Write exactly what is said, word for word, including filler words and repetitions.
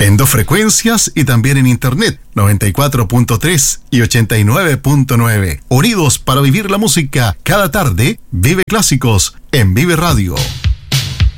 en dos frecuencias y también en internet, noventa y cuatro punto tres y ochenta y nueve punto nueve. Unidos para vivir la música. Cada tarde, vive clásicos en Vive Radio.